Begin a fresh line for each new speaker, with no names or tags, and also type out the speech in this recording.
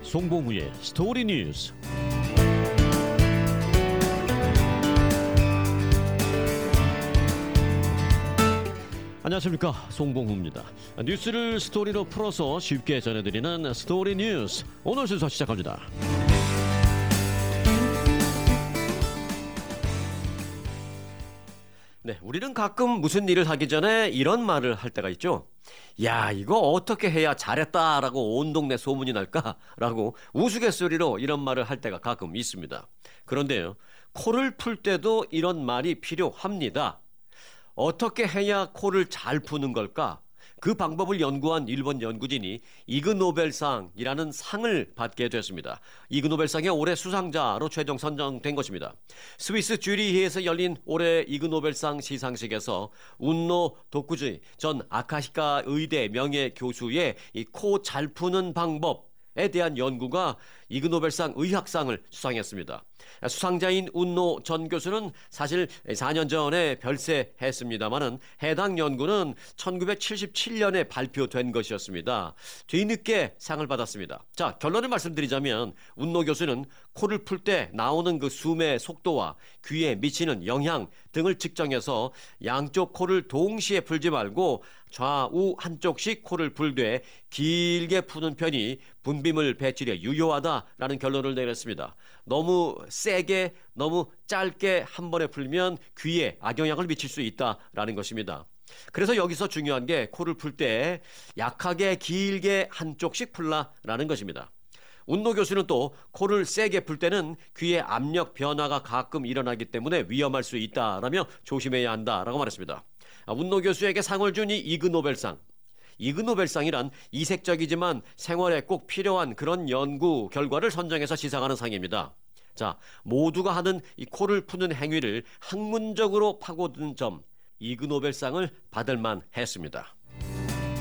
송봉우의 스토리 뉴스. 안녕하십니까, 송봉우입니다. 뉴스를 스토리로 풀어서 쉽게 전해드리는 스토리 뉴스. 오늘 순서 시작합니다. 네, 우리는 가끔 무슨 일을 하기 전에 이런 말을 할 때가 있죠. 야, 이거 어떻게 해야 잘했다라고 온 동네 소문이 날까라고 우스갯소리로 이런 말을 할 때가 가끔 있습니다. 그런데요, 코를 풀 때도 이런 말이 필요합니다. 어떻게 해야 코를 잘 푸는 걸까? 그 방법을 연구한 일본 연구진이 이그노벨상이라는 상을 받게 됐습니다. 이그노벨상의 올해 수상자로 최종 선정된 것입니다. 스위스 쥐리히에서 열린 올해 이그노벨상 시상식에서 운노 도쿠지 전 아카히카 의대 명예 교수의 이 코 잘 푸는 방법에 대한 연구가 이그노벨상 의학상을 수상했습니다. 수상자인 운노 전 교수는 사실 4년 전에 별세했습니다마는 해당 연구는 1977년에 발표된 것이었습니다. 뒤늦게 상을 받았습니다. 자, 결론을 말씀드리자면 운노 교수는 코를 풀 때 나오는 그 숨의 속도와 귀에 미치는 영향 등을 측정해서 양쪽 코를 동시에 풀지 말고 좌우 한쪽씩 코를 풀되 길게 푸는 편이 분비물 배출에 유효하다라는 결론을 내렸습니다. 너무 세게, 너무 짧게 한 번에 풀면 귀에 악영향을 미칠 수 있다라는 것입니다. 그래서 여기서 중요한 게 코를 풀 때 약하게 길게 한쪽씩 풀라라는 것입니다. 운노 교수는 또 코를 세게 풀 때는 귀의 압력 변화가 가끔 일어나기 때문에 위험할 수 있다라며 조심해야 한다라고 말했습니다. 운노 교수에게 상을 준 이 이그노벨상. 이그노벨상이란 이색적이지만 생활에 꼭 필요한 그런 연구 결과를 선정해서 시상하는 상입니다. 자, 모두가 하는 이 코를 푸는 행위를 학문적으로 파고든 점, 이그노벨상을 받을 만했습니다.